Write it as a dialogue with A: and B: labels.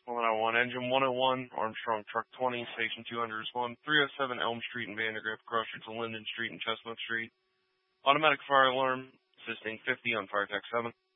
A: 101, engine 101, Armstrong Truck 20, station 200 respond, 307 Elm Street in Vandergrift, cross streets of Linden Street and Chestnut Street. Automatic fire alarm, assisting 50 on fire tech 7.